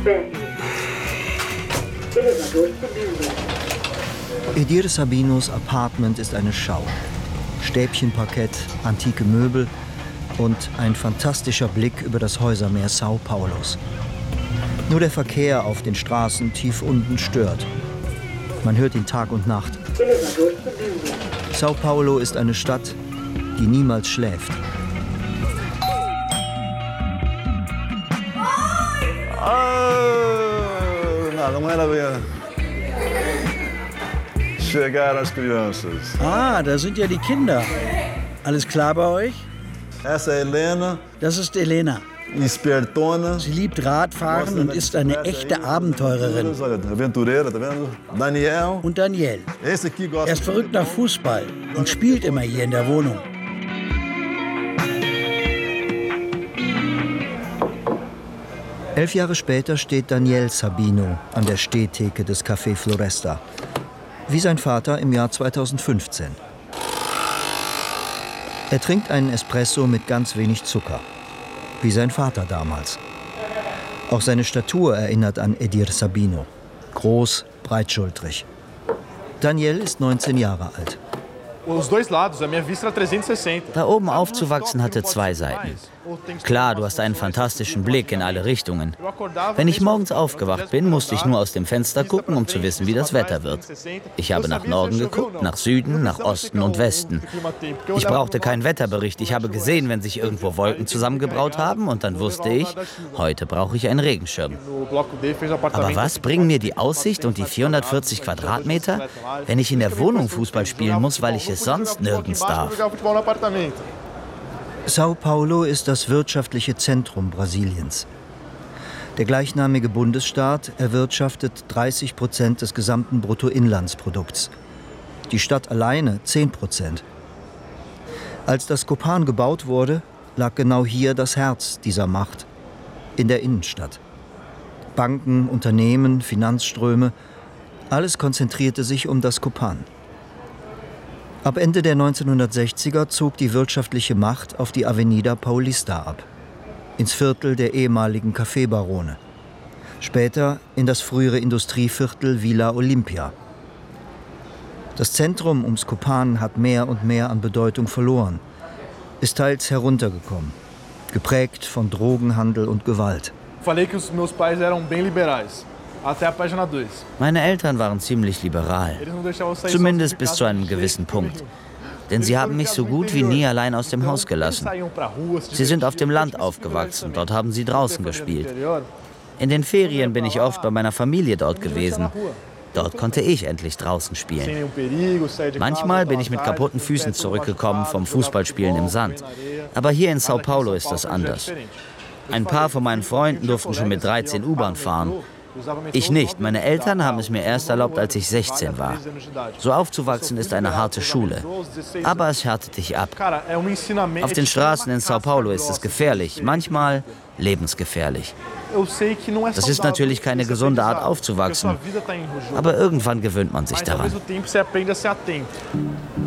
Edir Sabinos Apartment ist eine Schau. Stäbchenparkett, antike Möbel und ein fantastischer Blick über das Häusermeer São Paulos. Nur der Verkehr auf den Straßen tief unten stört. Man hört ihn Tag und Nacht. São Paulo ist eine Stadt, die niemals schläft. Ah, da sind ja die Kinder. Alles klar bei euch? Das ist Elena. Sie liebt Radfahren und ist eine echte Abenteurerin. Und Daniel. Er ist verrückt nach Fußball und spielt immer hier in der Wohnung. Elf Jahre später steht Daniel Sabino an der Stehtheke des Café Floresta. Wie sein Vater im Jahr 2015. Er trinkt einen Espresso mit ganz wenig Zucker. Wie sein Vater damals. Auch seine Statur erinnert an Edir Sabino. Groß, breitschultrig. Daniel ist 19 Jahre alt. Da oben aufzuwachsen hatte zwei Seiten. Klar, du hast einen fantastischen Blick in alle Richtungen. Wenn ich morgens aufgewacht bin, musste ich nur aus dem Fenster gucken, um zu wissen, wie das Wetter wird. Ich habe nach Norden geguckt, nach Süden, nach Osten und Westen. Ich brauchte keinen Wetterbericht. Ich habe gesehen, wenn sich irgendwo Wolken zusammengebraut haben, und dann wusste ich, heute brauche ich einen Regenschirm. Aber was bringen mir die Aussicht und die 440 Quadratmeter, wenn ich in der Wohnung Fußball spielen muss, weil ich es sonst nirgends darf? São Paulo ist das wirtschaftliche Zentrum Brasiliens. Der gleichnamige Bundesstaat erwirtschaftet 30% des gesamten Bruttoinlandsprodukts. Die Stadt alleine 10%. Als das Copan gebaut wurde, lag genau hier das Herz dieser Macht, in der Innenstadt. Banken, Unternehmen, Finanzströme, alles konzentrierte sich um das Copan. Ab Ende der 1960er zog die wirtschaftliche Macht auf die Avenida Paulista ab, ins Viertel der ehemaligen Kaffeebarone. Später in das frühere Industrieviertel Vila Olímpia. Das Zentrum ums Copan hat mehr und mehr an Bedeutung verloren, ist teils heruntergekommen, geprägt von Drogenhandel und Gewalt. Meine Eltern waren ziemlich liberal, zumindest bis zu einem gewissen Punkt. Denn sie haben mich so gut wie nie allein aus dem Haus gelassen. Sie sind auf dem Land aufgewachsen, dort haben sie draußen gespielt. In den Ferien bin ich oft bei meiner Familie dort gewesen. Dort konnte ich endlich draußen spielen. Manchmal bin ich mit kaputten Füßen zurückgekommen vom Fußballspielen im Sand. Aber hier in São Paulo ist das anders. Ein paar von meinen Freunden durften schon mit 13 U-Bahn fahren. Ich nicht. Meine Eltern haben es mir erst erlaubt, als ich 16 war. So aufzuwachsen ist eine harte Schule. Aber es härtet dich ab. Auf den Straßen in São Paulo ist es gefährlich, manchmal lebensgefährlich. Das ist natürlich keine gesunde Art aufzuwachsen. Aber irgendwann gewöhnt man sich daran.